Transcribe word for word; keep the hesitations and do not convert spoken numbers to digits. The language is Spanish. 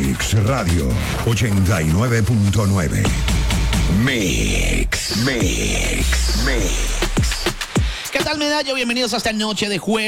Mix Radio ochenta y nueve punto nueve. Mix, Mix, Mix. ¿Qué tal, medallo? Bienvenidos a esta noche de jueves.